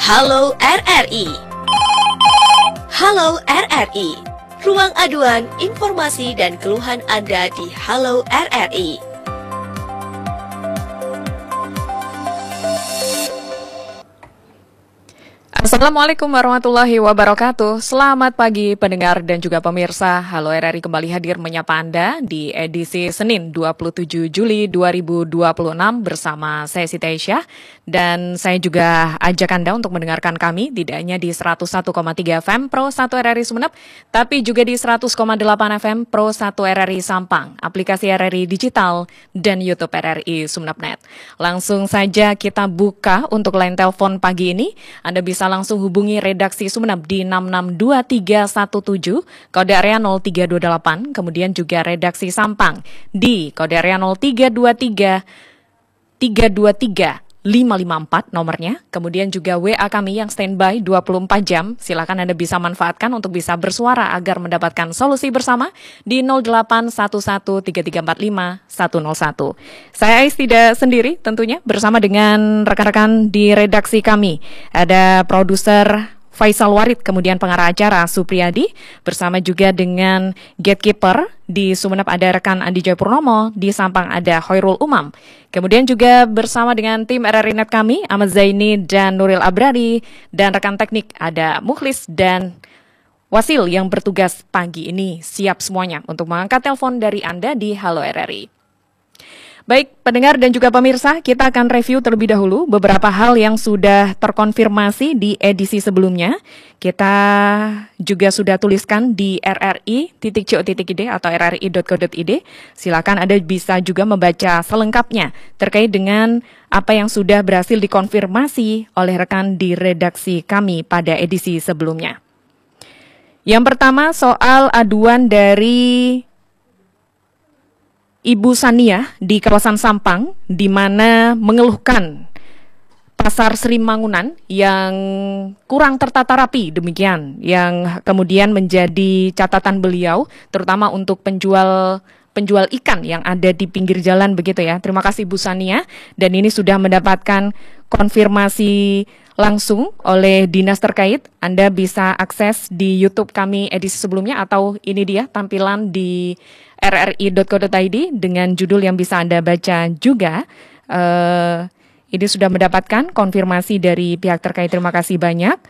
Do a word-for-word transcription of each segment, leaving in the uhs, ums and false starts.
Halo R R I. Halo R R I. Ruang aduan, informasi dan keluhan Anda di Halo R R I. Assalamualaikum warahmatullahi wabarakatuh. Selamat pagi pendengar dan juga pemirsa. Halo R R I kembali hadir menyapa Anda di edisi Senin dua puluh tujuh Juli dua ribu dua puluh enam bersama saya Siti Aisyah. Dan saya juga ajak Anda untuk mendengarkan kami tidak hanya di seratus satu koma tiga F M Pro satu R R I Sumeneb, tapi juga di seratus koma delapan F M Pro satu R R I Sampang, aplikasi R R I Digital, dan YouTube R R I Sumeneb Net. Langsung saja kita buka untuk line telepon pagi ini. Anda bisa langsung hubungi redaksi Sumeneb di enam enam dua tiga satu tujuh, kode area nol tiga dua delapan, kemudian juga redaksi Sampang di kode area nol tiga dua tiga tiga dua tiga lima lima empat nomornya, kemudian juga W A kami yang standby dua puluh empat jam, silakan Anda bisa manfaatkan untuk bisa bersuara agar mendapatkan solusi bersama di nol delapan satu satu tiga tiga empat lima satu nol satu. Saya Ais tidak sendiri tentunya, bersama dengan rekan-rekan di redaksi kami. Ada produser Faisal Warid, kemudian pengarah acara Supriyadi, bersama juga dengan gatekeeper di Sumeneb ada rekan Andi Joy Purnomo, di Sampang ada Khairul Umam. Kemudian juga bersama dengan tim R R I Net kami, Ahmad Zaini dan Nuril Abrari, dan rekan teknik ada Mukhlis dan Wasil yang bertugas pagi ini siap semuanya untuk mengangkat telepon dari Anda di Halo R R I. Baik, pendengar dan juga pemirsa, kita akan review terlebih dahulu beberapa hal yang sudah terkonfirmasi di edisi sebelumnya. Kita juga sudah tuliskan di r r i titik co titik i d atau r r i titik co titik i d. Silakan Anda bisa juga membaca selengkapnya terkait dengan apa yang sudah berhasil dikonfirmasi oleh rekan di redaksi kami pada edisi sebelumnya. Yang pertama soal aduan dari Ibu Sania di kawasan Sampang, di mana mengeluhkan pasar Sri Mangunan yang kurang tertata rapi, demikian yang kemudian menjadi catatan beliau, terutama untuk penjual penjual ikan yang ada di pinggir jalan begitu ya. Terima kasih Bu Sania, dan ini sudah mendapatkan konfirmasi langsung oleh dinas terkait. Anda bisa akses di YouTube kami edisi sebelumnya, atau ini dia tampilan di r r i titik co titik i d dengan judul yang bisa Anda baca juga. Uh, ini sudah mendapatkan konfirmasi dari pihak terkait. Terima kasih banyak.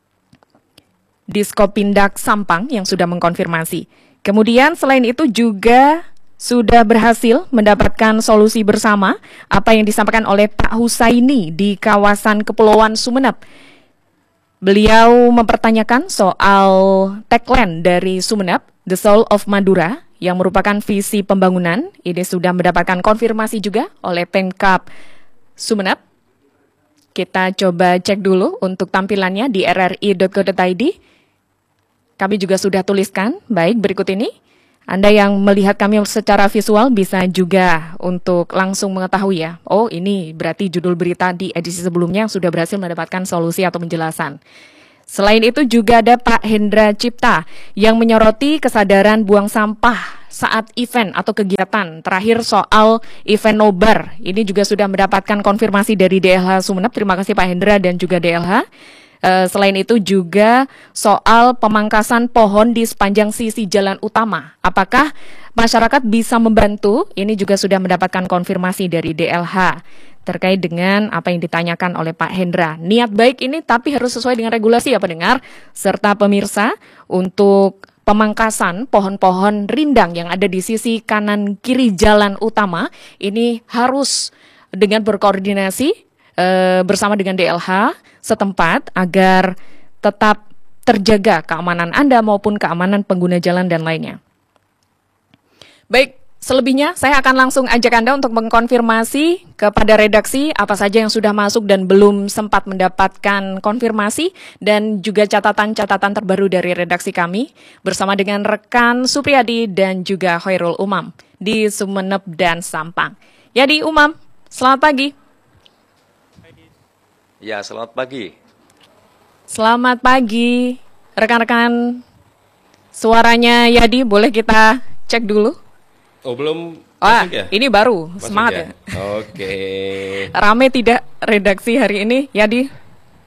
Diskopindak Sampang yang sudah mengkonfirmasi. Kemudian selain itu juga sudah berhasil mendapatkan solusi bersama apa yang disampaikan oleh Pak Husaini di kawasan Kepulauan Sumeneb. Beliau mempertanyakan soal tagline dari Sumeneb, The Soul of Madura, yang merupakan visi pembangunan. Ini sudah mendapatkan konfirmasi juga oleh Pemkab Sumeneb. Kita coba cek dulu untuk tampilannya di r r i titik co titik i d. Kami juga sudah tuliskan. Baik, berikut ini. Anda yang melihat kami secara visual bisa juga untuk langsung mengetahui ya. Oh, ini berarti judul berita di edisi sebelumnya yang sudah berhasil mendapatkan solusi atau penjelasan. Selain itu juga ada Pak Hendra Cipta yang menyoroti kesadaran buang sampah saat event atau kegiatan. Terakhir soal event nobar, ini juga sudah mendapatkan konfirmasi dari D L H Sumeneb. Terima kasih Pak Hendra dan juga D L H. Uh, selain itu juga soal pemangkasan pohon di sepanjang sisi jalan utama. Apakah masyarakat bisa membantu? Ini juga sudah mendapatkan konfirmasi dari D L H terkait dengan apa yang ditanyakan oleh Pak Hendra. Niat baik ini tapi harus sesuai dengan regulasi ya pendengar serta pemirsa, untuk pemangkasan pohon-pohon rindang yang ada di sisi kanan kiri jalan utama ini harus dengan berkoordinasi e, bersama dengan D L H setempat agar tetap terjaga keamanan Anda maupun keamanan pengguna jalan dan lainnya. Baik, selebihnya saya akan langsung ajak Anda untuk mengkonfirmasi kepada redaksi apa saja yang sudah masuk dan belum sempat mendapatkan konfirmasi, dan juga catatan-catatan terbaru dari redaksi kami bersama dengan rekan Supriyadi dan juga Khairul Umam di Sumeneb dan Sampang. Ya, di Umam, selamat pagi. Ya, selamat pagi. Selamat pagi, rekan-rekan. Suaranya Yadi, boleh kita cek dulu? Oh, belum Ah, masuk ya? ini baru, Masuk semangat ya? ya. Oke. Rame tidak redaksi hari ini, Yadi?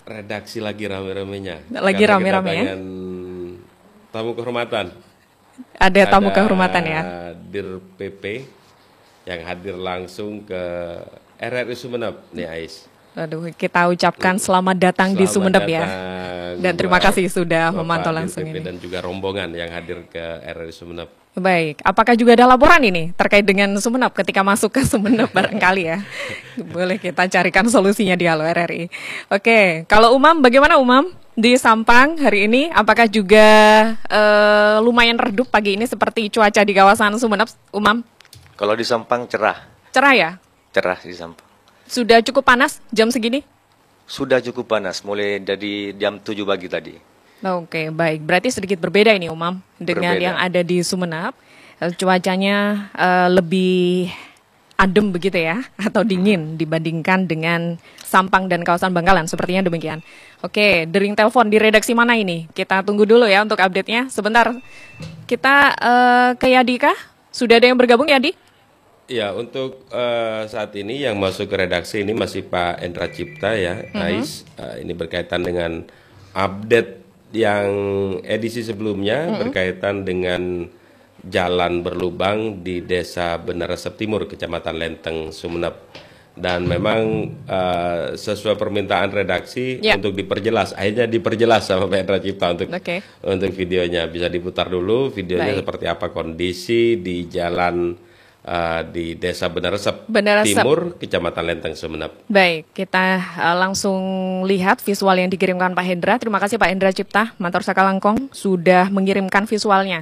redaksi lagi rame-ramenya. Lagi Karena rame-rame ya? kedatangan tamu kehormatan. Ada tamu Ada kehormatan ya? Dir P P yang hadir langsung ke R R I Sumeneb nih Ais. Aduh, kita ucapkan selamat datang di Selamat Sumeneb ya. datang Dan terima buat kasih sudah Bapak memantau Dir langsung P P ini. dan juga rombongan yang hadir ke R R I Sumeneb. Baik, apakah juga ada laporan ini terkait dengan Sumeneb ketika masuk ke Sumeneb barangkali ya? Boleh kita carikan solusinya di Halo R R I. Oke, kalau Umam bagaimana Umam? Di Sampang hari ini apakah juga eh, lumayan redup pagi ini seperti cuaca di kawasan Sumeneb, Umam? Kalau di Sampang cerah, Cerah ya? cerah di Sampang. Sudah cukup panas jam segini? Sudah cukup panas, mulai dari jam tujuh pagi tadi. Oke, baik. Berarti sedikit berbeda ini, Umam, dengan Berbeda. yang ada di Sumeneb. Eh, Cuacanya eh, lebih adem begitu ya, atau dingin dibandingkan dengan Sampang dan kawasan Bangkalan. Sepertinya demikian. Oke, dering telepon di redaksi mana ini? Kita tunggu dulu ya untuk update-nya. Sebentar, kita eh, ke Yadika. Sudah ada yang bergabung, Yadi? Ya, untuk eh, saat ini yang masuk ke redaksi ini masih Pak Endra Cipta ya, Ais. Eh, ini berkaitan dengan update yang edisi sebelumnya berkaitan dengan jalan berlubang di Desa Beneresep Timur, Kecamatan Lenteng, Sumeneb. Dan memang eh, sesuai permintaan redaksi Ya. untuk diperjelas, akhirnya diperjelas sama Pak Endra Cipta untuk Oke. untuk videonya. Bisa diputar dulu videonya Baik. seperti apa kondisi di jalan eh, di Desa Beneresep Beneresep. Timur, Kecamatan Lenteng, Sumeneb. Baik, kita uh, langsung lihat visual yang dikirimkan Pak Hendra. Terima kasih Pak Hendra Cipta, Mator Sakalangkong, sudah mengirimkan visualnya.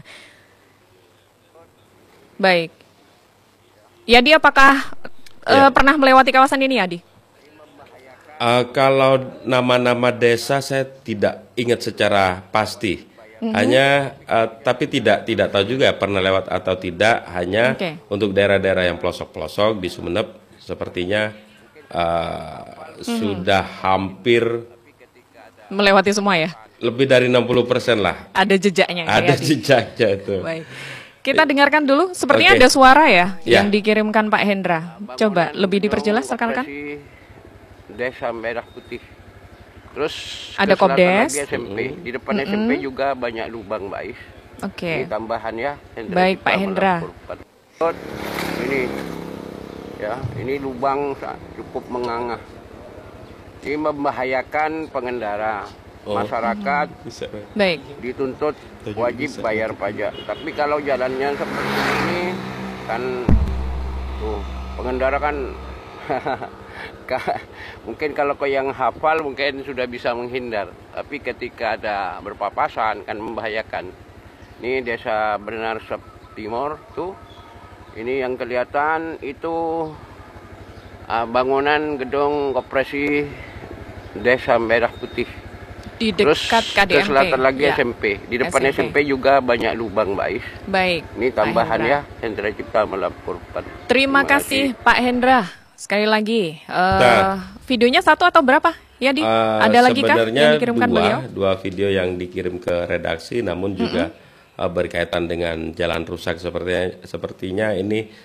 Baik. Yadi, apakah uh, Ya. pernah melewati kawasan ini, Yadi? Eh, kalau nama-nama desa saya tidak ingat secara pasti. Hanya eh, tapi tidak tidak tahu juga pernah lewat atau tidak. Hanya Oke. untuk daerah-daerah yang pelosok-pelosok di Sumeneb sepertinya eh, sudah hampir Melewati semua ya? lebih dari enam puluh persen lah. Ada jejaknya ya, Ada Yadi? jejaknya itu. Baik. Kita dengarkan dulu, sepertinya Oke. ada suara ya, Ya. yang dikirimkan Pak Hendra. Coba lebih diperjelas rekan-rekan. Operasi Desa Merah Putih. Terus Ada ke selatan Kopdes. lagi S M P. Di depan S M P juga banyak lubang, Mbak Is. Oke. Ini tambahan ya. Hendra Baik, Cipta Pak Hendra. melaporkan. Ini ya, ini lubang sa- cukup menganga. Ini membahayakan pengendara. Oh. Masyarakat Bisa. Baik. dituntut Tujuh wajib bisa. bayar pajak. Tapi kalau jalannya seperti ini kan tuh pengendara kan ka- mungkin kalau kau yang hafal mungkin sudah bisa menghindar. Tapi ketika ada berpapasan kan membahayakan. Ini Desa Beneresep Timur tuh. Ini yang kelihatan itu ah, bangunan gedung koperasi Desa Merah Putih. Di Terus dekat K D M P. ke selatan lagi Ya. S M P. Di depan S M P. S M P juga banyak lubang, Mbak Is. Baik. Ini Pak tambahan Hendra. ya, Hendra Cipta melaporkan. Terima kasih Pak Hendra. Sekali lagi, eh, Nah. videonya satu atau berapa? Ya, Di? Eh, Ada lagi kah sebenarnya yang dikirimkan dua, beliau? dua video yang dikirim ke redaksi, namun juga eh, berkaitan dengan jalan rusak sepertinya sepertinya ini